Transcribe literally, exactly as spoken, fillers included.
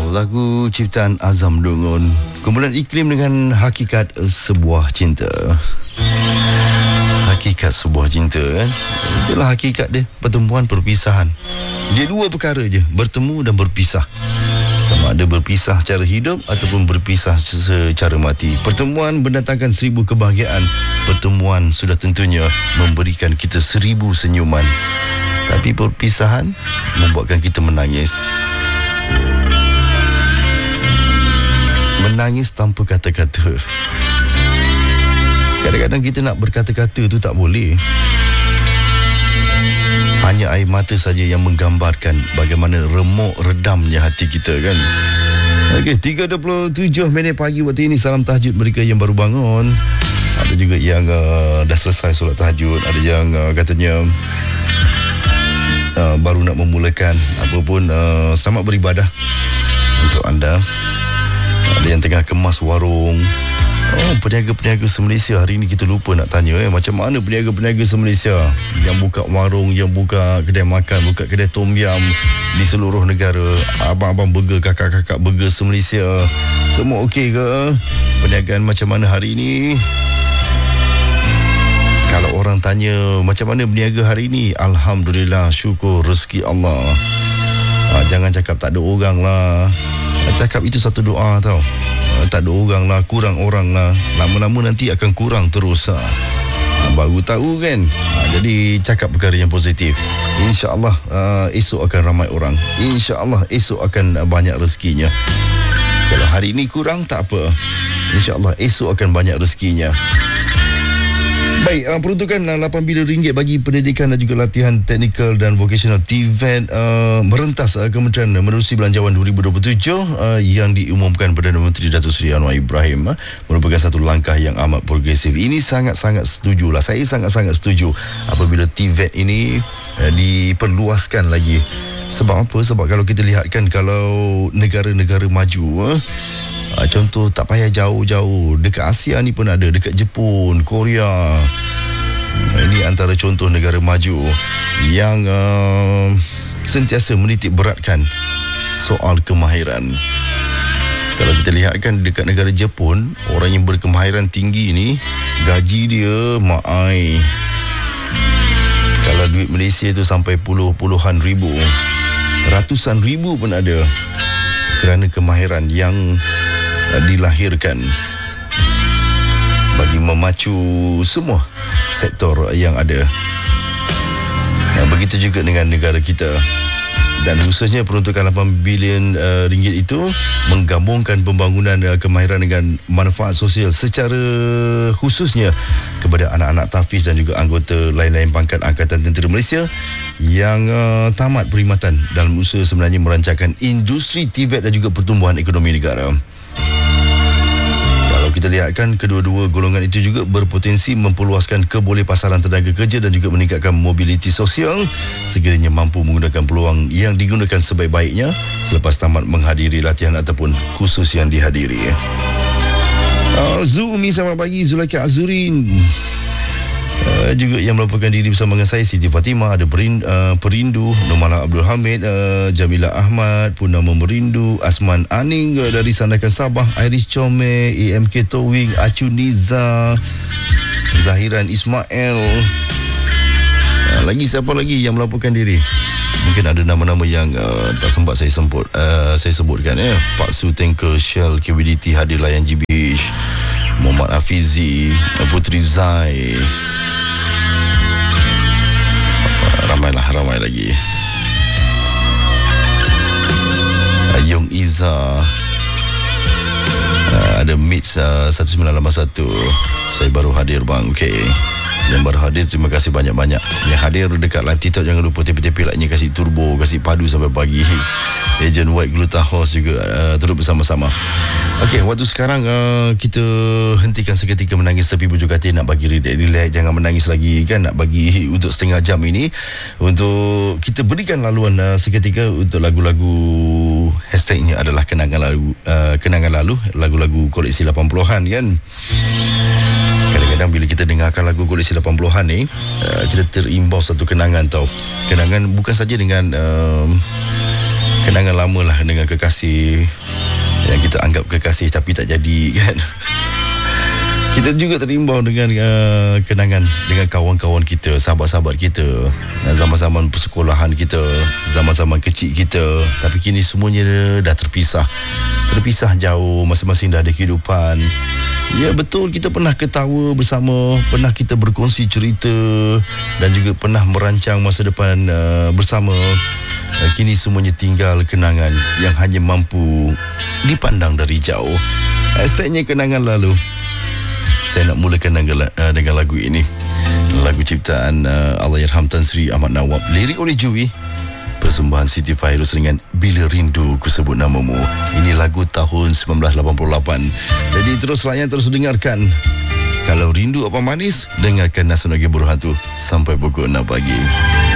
lagu ciptaan Azam Dungun. Kumpulan iklim dengan hakikat sebuah cinta. Hakikat sebuah cinta kan. Itulah hakikat dia, pertemuan perpisahan. Dia dua perkara je, bertemu dan berpisah. Sama ada berpisah cara hidup ataupun berpisah secara mati. Pertemuan mendatangkan seribu kebahagiaan. Pertemuan sudah tentunya memberikan kita seribu senyuman. Tapi perpisahan membuatkan kita menangis. Menangis tanpa kata-kata. Kadang-kadang kita nak berkata-kata tu tak boleh. Hanya air mata saja yang menggambarkan bagaimana remuk redamnya hati kita kan. Okey, tiga dua puluh tujuh minit pagi waktu ini. Salam tahajud mereka yang baru bangun. Ada juga yang uh, dah selesai solat tahajud. Ada yang uh, katanya uh, baru nak memulakan. Apapun, uh, selamat beribadah untuk anda. Ada yang tengah kemas warung. Oh, peniaga-peniaga se-Malaysia hari ni kita lupa nak tanya eh macam mana peniaga-peniaga se-Malaysia yang buka warung, yang buka kedai makan, buka kedai tom yam di seluruh negara. Abang-abang burger, kakak-kakak burger se-Malaysia, semua okey ke? Perniagaan macam mana hari ni? Kalau orang tanya macam mana berniaga hari ni, alhamdulillah, syukur rezeki Allah. Ha, jangan cakap tak ada orang lah. Cakap itu satu doa tau. Tak ada orang lah, kurang orang lah. Lama-lama nanti akan kurang terus ha. Ha, baru tahu kan ha, jadi cakap perkara yang positif. InsyaAllah uh, esok akan ramai orang. InsyaAllah esok akan banyak rezekinya. Kalau hari ini kurang tak apa, InsyaAllah esok akan banyak rezekinya. Baik, uh, peruntukan uh, lapan bilion ringgit bagi pendidikan dan juga latihan teknikal dan vocational T V E T uh, merentas uh, Kementerian Menerusi Belanjawan dua ribu dua puluh tujuh uh, yang diumumkan Perdana Menteri Datuk Seri Anwar Ibrahim uh, merupakan satu langkah yang amat progresif. Ini sangat-sangat setuju lah. Saya sangat-sangat setuju apabila T V E T ini uh, diperluaskan lagi. Sebab apa? Sebab kalau kita lihatkan, kalau negara-negara maju uh, Uh, contoh tak payah jauh-jauh, dekat Asia ni pun ada, dekat Jepun, Korea. Uh, ini antara contoh negara maju yang uh, sentiasa menitik beratkan soal kemahiran. Kalau kita lihatkan dekat negara Jepun, orang yang berkemahiran tinggi ni gaji dia maai. Kalau duit Malaysia tu sampai puluh-puluhan ribu, ratusan ribu pun ada, kerana kemahiran yang dilahirkan bagi memacu semua sektor yang ada. Nah, begitu juga dengan negara kita. Dan khususnya peruntukan lapan bilion uh, ringgit itu menggabungkan pembangunan uh, kemahiran dengan manfaat sosial secara khususnya kepada anak-anak tahfiz dan juga anggota lain-lain pangkat Angkatan Tentera Malaysia yang uh, tamat perkhidmatan dalam usaha sebenarnya merancangkan industri T V E T dan juga pertumbuhan ekonomi negara. Kita lihatkan kedua-dua golongan itu juga berpotensi memperluaskan kebolehpasaran tenaga kerja dan juga meningkatkan mobiliti sosial sekiranya mampu menggunakan peluang yang digunakan sebaik-baiknya selepas tamat menghadiri latihan ataupun kursus yang dihadiri. Uh, Zumi, selamat pagi. Zulaika Azurin Uh, juga yang melaporkan diri bersama dengan saya, Siti Fatimah. Ada Perin, uh, Perindu, Nomala Abdul Hamid, uh, Jamila Ahmad, Purnama Merindu, Asman Aning uh, dari Sandakan Sabah, Iris Chome, A M K Towing, Acu Niza, Zahiran Ismail. Uh, lagi siapa lagi yang melaporkan diri? Mungkin ada nama-nama yang uh, tak sempat saya sebut, uh, saya sebutkan ya. Pak Su Tanker Shell K W D T hadir layan G B H. Muhammad Hafizi, Putri Zai. Ramailah, ramai lagi. Yong Iza. Uh, ada Mits uh, satu sembilan lapan satu. Saya baru hadir bang. Okey. Yang baru hadir, terima kasih banyak-banyak. Yang hadir dekat live TikTok, jangan lupa tepi-tepi like-nya, kasih turbo, kasih padu sampai pagi. Agent White Glutahos juga uh, turut bersama-sama. Okey, waktu sekarang uh, kita hentikan seketika menangis tepi bujur katil, nak bagi relax, jangan menangis lagi kan, nak bagi untuk setengah jam ini untuk kita berikan laluan uh, seketika untuk lagu-lagu hashtagnya adalah kenangan lalu, uh, kenangan lalu, lagu-lagu koleksi lapan puluhan kan. Kadang-kadang bila kita dengarkan lagu koleksi lapan puluhan ni, uh, kita terimbau satu kenangan tau. Kenangan bukan saja dengan uh, kenangan lama lah dengan kekasih yang kita anggap kekasih tapi tak jadi kan. Kita juga terimbau dengan uh, kenangan dengan kawan-kawan kita, sahabat-sahabat kita, zaman-zaman persekolahan kita, zaman-zaman kecil kita. Tapi kini semuanya dah terpisah. Terpisah jauh, masing-masing dah ada kehidupan. Ya betul, kita pernah ketawa bersama, pernah kita berkongsi cerita dan juga pernah merancang masa depan uh, bersama. Uh, kini semuanya tinggal kenangan yang hanya mampu dipandang dari jauh. Hashtagnya kenangan lalu. Saya nak mulakan dengan, uh, dengan lagu ini. Lagu ciptaan uh, Allahyarham Tan Sri Ahmad Nawab, lirik oleh Jui, persembahan Siti Fairuz dengan Bila Rindu Ku Sebut Namamu. Ini lagu tahun sembilan belas lapan puluh lapan. Jadi terus layan, terus dengarkan. Kalau rindu apa manis, dengarkan Nasional Berhantu sampai pukul enam pagi.